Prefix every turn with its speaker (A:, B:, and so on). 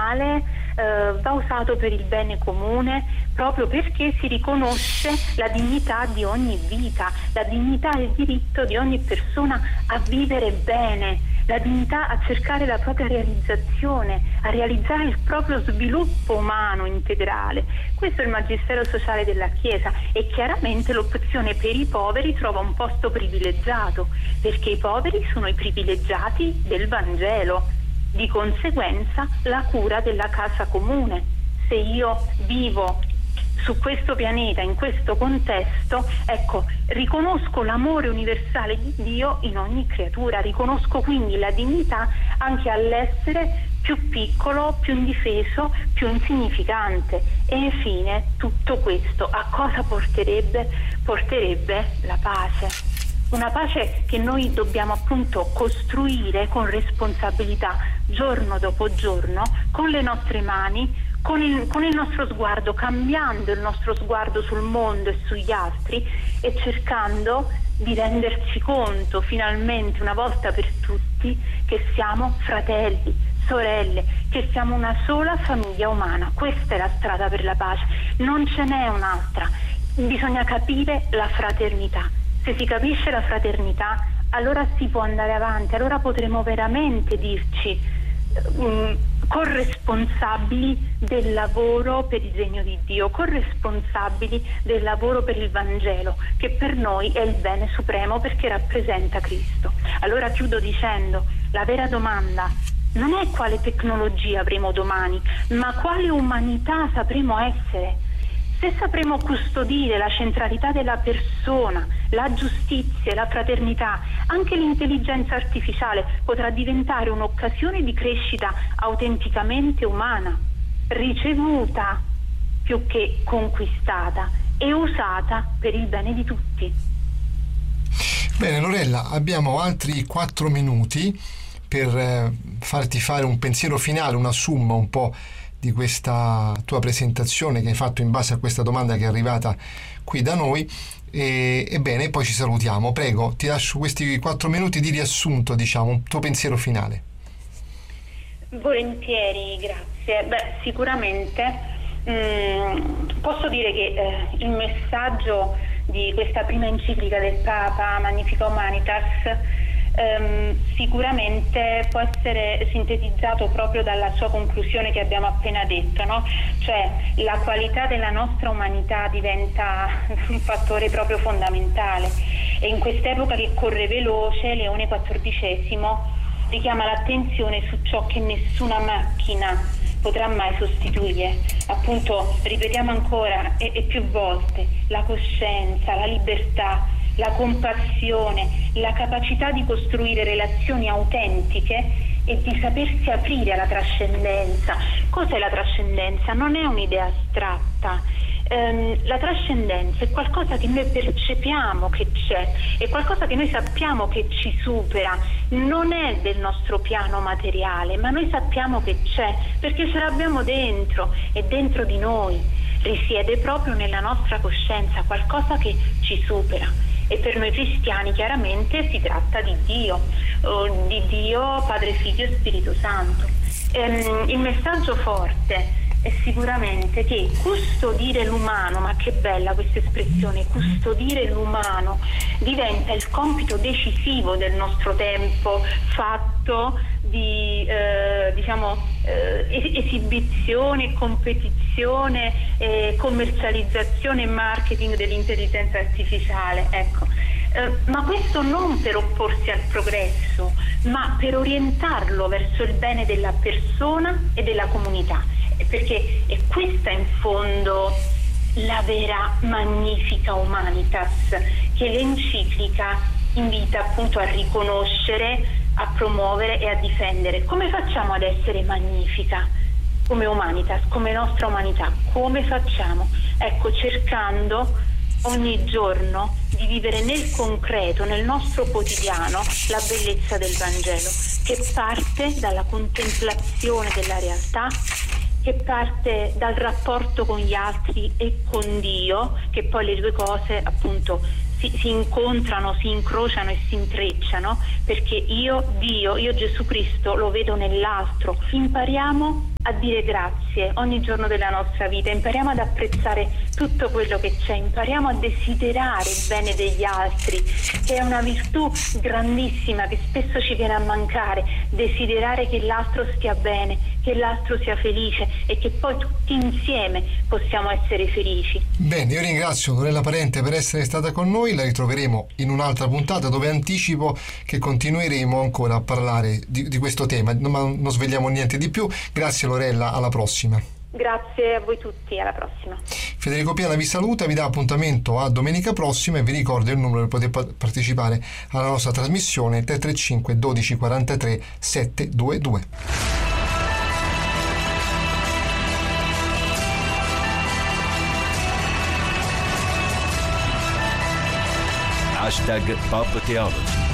A: materiale va usato per il bene comune, proprio perché si riconosce la dignità di ogni vita, la dignità e il diritto di ogni persona a vivere bene, la dignità a cercare la propria realizzazione, a realizzare il proprio sviluppo umano integrale. Questo è il magistero sociale della Chiesa, e chiaramente l'opzione per i poveri trova un posto privilegiato, perché i poveri sono i privilegiati del Vangelo. Di conseguenza la cura della casa comune. Se io vivo su questo pianeta, in questo contesto, ecco, riconosco l'amore universale di Dio in ogni creatura, riconosco quindi la dignità anche all'essere più piccolo, più indifeso, più insignificante. E infine tutto questo a cosa porterebbe? Porterebbe la pace. Una pace che noi dobbiamo appunto costruire con responsabilità, giorno dopo giorno, con le nostre mani, con il nostro sguardo, cambiando il nostro sguardo sul mondo e sugli altri, e cercando di renderci conto finalmente, una volta per tutti, che siamo fratelli, sorelle, che siamo una sola famiglia umana. Questa è la strada per la pace, non ce n'è un'altra. Bisogna capire la fraternità. Se si capisce la fraternità, allora si può andare avanti, allora potremo veramente dirci corresponsabili del lavoro per il regno di Dio, corresponsabili del lavoro per il Vangelo, che per noi è il bene supremo perché rappresenta Cristo. Allora chiudo dicendo: la vera domanda non è quale tecnologia avremo domani, ma quale umanità sapremo essere. Se sapremo custodire la centralità della persona, la giustizia e la fraternità, anche l'intelligenza artificiale potrà diventare un'occasione di crescita autenticamente umana, ricevuta più che conquistata e usata per il bene di tutti.
B: Bene Lorella, abbiamo altri 4 minuti per farti fare un pensiero finale, una somma un po' di questa tua presentazione che hai fatto in base a questa domanda che è arrivata qui da noi. Ebbene, poi ci salutiamo. Prego, ti lascio questi 4 minuti di riassunto, diciamo, un tuo pensiero finale.
A: Volentieri, grazie. Sicuramente posso dire che il messaggio di questa prima enciclica del Papa, Magnificat Humanitas, sicuramente può essere sintetizzato proprio dalla sua conclusione che abbiamo appena detto, no? Cioè la qualità della nostra umanità diventa un fattore proprio fondamentale, e in quest'epoca che corre veloce Leone XIV richiama l'attenzione su ciò che nessuna macchina potrà mai sostituire. Appunto, ripetiamo ancora e più volte: la coscienza, la libertà, la compassione, la capacità di costruire relazioni autentiche e di sapersi aprire alla trascendenza. Cos'è la trascendenza? Non è un'idea astratta. La trascendenza è qualcosa che noi percepiamo che c'è, è qualcosa che noi sappiamo che ci supera, non è del nostro piano materiale, ma noi sappiamo che c'è perché ce l'abbiamo dentro, e dentro di noi risiede proprio nella nostra coscienza qualcosa che ci supera. E per noi cristiani chiaramente si tratta di Dio Padre, Figlio e Spirito Santo. Il messaggio forte è sicuramente che custodire l'umano, ma che bella questa espressione, custodire l'umano, diventa il compito decisivo del nostro tempo, fatto di esibizione, competizione, commercializzazione e marketing dell'intelligenza artificiale, ecco. Ma questo non per opporsi al progresso, ma per orientarlo verso il bene della persona e della comunità, perché è questa in fondo la vera Magnificat Humanitas che l'enciclica invita appunto a riconoscere, a promuovere e a difendere. Come facciamo ad essere magnifica come Humanitas, come nostra umanità? Come facciamo? Ecco, cercando ogni giorno di vivere nel concreto, nel nostro quotidiano, la bellezza del Vangelo, che parte dalla contemplazione della realtà, che parte dal rapporto con gli altri e con Dio, che poi le due cose appunto si incontrano, si incrociano e si intrecciano, perché io Gesù Cristo lo vedo nell'altro. Impariamo a dire grazie ogni giorno della nostra vita, impariamo ad apprezzare tutto quello che c'è, impariamo a desiderare il bene degli altri, che è una virtù grandissima che spesso ci viene a mancare, desiderare che l'altro stia bene, che l'altro sia felice e che poi tutti insieme possiamo essere felici.
B: Bene, io ringrazio Lorella Parente per essere stata con noi, la ritroveremo in un'altra puntata dove anticipo che continueremo ancora a parlare di questo tema, ma non svegliamo niente di più. Grazie Lorella, alla prossima.
A: Grazie a voi tutti, alla prossima.
B: Federico Piana vi saluta, vi dà appuntamento a domenica prossima e vi ricordo il numero per poter partecipare alla nostra trasmissione 335 12 43 722.
C: #PopTheology